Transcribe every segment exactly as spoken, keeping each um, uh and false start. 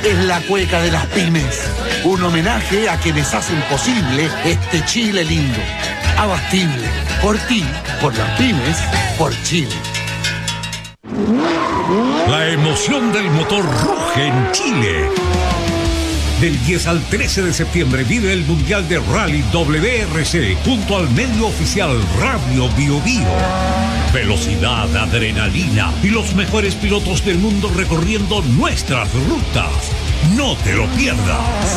es la cueca de las pymes. Un homenaje a quienes hacen posible este Chile lindo. Abastible. Por ti, por las pymes, por Chile. La emoción del motor ruge en Chile. Del diez al trece de septiembre vive el Mundial de Rally W R C junto al medio oficial Radio Bio Bio. Velocidad, adrenalina y los mejores pilotos del mundo recorriendo nuestras rutas. No te lo pierdas.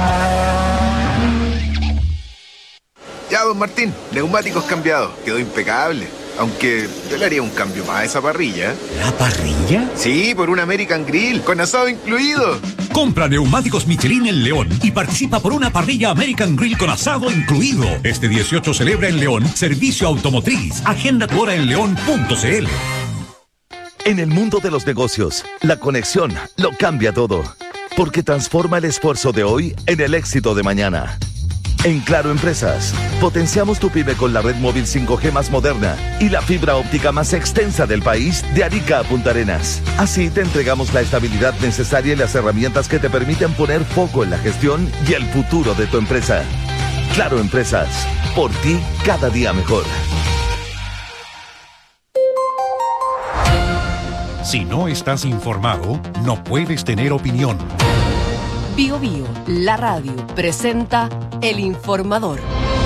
Ya, don Martín, neumáticos cambiados. Quedó impecable. Aunque yo le haría un cambio más a esa parrilla. ¿La parrilla? Sí, por un American Grill, con asado incluido. Compra neumáticos Michelin en León y participa por una parrilla American Grill con asado incluido. Este dieciocho celebra en León Servicio Automotriz. Agenda tu hora en león punto c l. En el mundo de los negocios, la conexión lo cambia todo. Porque transforma el esfuerzo de hoy en el éxito de mañana. En Claro Empresas, potenciamos tu pyme con la red móvil cinco G más moderna y la fibra óptica más extensa del país de Arica a Punta Arenas. Así te entregamos la estabilidad necesaria y las herramientas que te permiten poner foco en la gestión y el futuro de tu empresa. Claro Empresas, por ti cada día mejor. Si no estás informado, no puedes tener opinión. Bio Bio, la radio, presenta El Informador.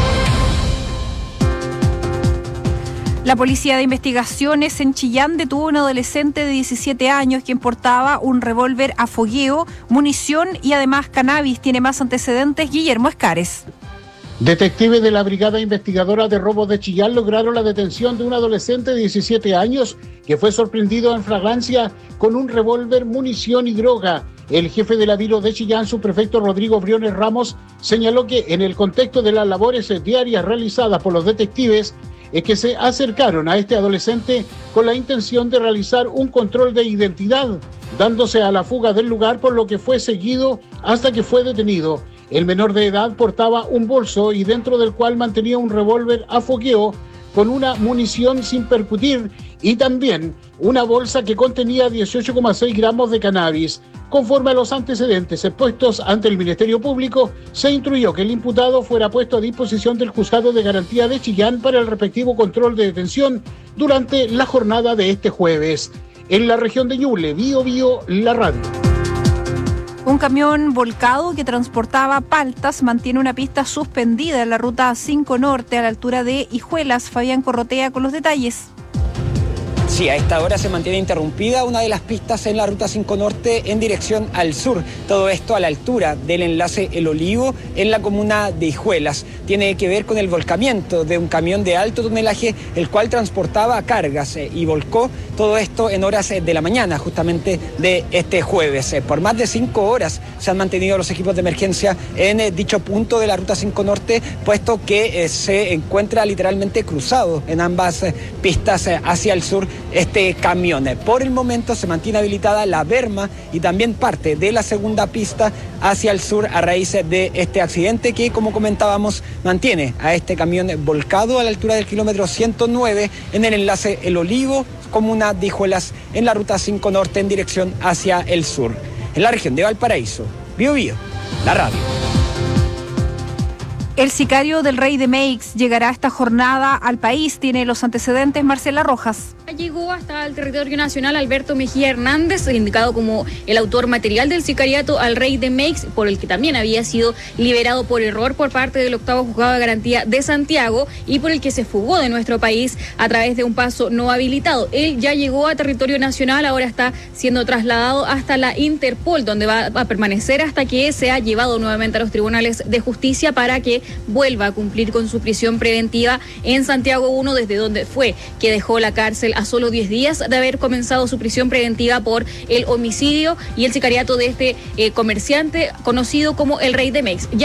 La Policía de Investigaciones en Chillán detuvo a un adolescente de diecisiete años quien portaba un revólver a fogueo, munición y además cannabis. Tiene más antecedentes Guillermo Escares. Detectives de la Brigada Investigadora de Robos de Chillán lograron la detención de un adolescente de diecisiete años que fue sorprendido en flagrancia con un revólver, munición y droga. El jefe de la Viro de Chillán, subprefecto Rodrigo Briones Ramos, señaló que en el contexto de las labores diarias realizadas por los detectives es que se acercaron a este adolescente con la intención de realizar un control de identidad, dándose a la fuga del lugar, por lo que fue seguido hasta que fue detenido. El menor de edad portaba un bolso y dentro del cual mantenía un revólver a fogueo con una munición sin percutir y también una bolsa que contenía dieciocho coma seis gramos de cannabis. Conforme a los antecedentes expuestos ante el Ministerio Público, se instruyó que el imputado fuera puesto a disposición del Juzgado de Garantía de Chillán para el respectivo control de detención durante la jornada de este jueves. En la región de Ñuble, Bio Bio, la radio. Un camión volcado que transportaba paltas mantiene una pista suspendida en la ruta cinco Norte a la altura de Hijuelas. Fabián Corrotea con los detalles. Sí, a esta hora se mantiene interrumpida una de las pistas en la Ruta cinco Norte en dirección al sur. Todo esto a la altura del enlace El Olivo en la comuna de Hijuelas. Tiene que ver con el volcamiento de un camión de alto tonelaje, el cual transportaba cargas eh, y volcó todo esto en horas eh, de la mañana, justamente de este jueves. Eh, por más de cinco horas se han mantenido los equipos de emergencia en eh, dicho punto de la Ruta cinco Norte, puesto que eh, se encuentra literalmente cruzado en ambas eh, pistas eh, hacia el sur este camión. Por el momento se mantiene habilitada la berma y también parte de la segunda pista hacia el sur a raíz de este accidente que, como comentábamos, mantiene a este camión volcado a la altura del kilómetro ciento nueve en el enlace El Olivo, comuna de Hijuelas, en la Ruta cinco Norte en dirección hacia el sur. En la región de Valparaíso, Bio Bio, la radio. El sicario del Rey de Meix llegará esta jornada al país. Tiene los antecedentes Marcela Rojas. Llegó hasta el territorio nacional Alberto Mejía Hernández, indicado como el autor material del sicariato al Rey de Meix, por el que también había sido liberado por error por parte del octavo juzgado de garantía de Santiago y por el que se fugó de nuestro país a través de un paso no habilitado. Él ya llegó a territorio nacional, ahora está siendo trasladado hasta la Interpol, donde va a permanecer hasta que sea llevado nuevamente a los tribunales de justicia para que vuelva a cumplir con su prisión preventiva en Santiago uno, desde donde fue que dejó la cárcel a solo diez días de haber comenzado su prisión preventiva por el homicidio y el sicariato de este eh, comerciante conocido como el Rey de Meix. Ya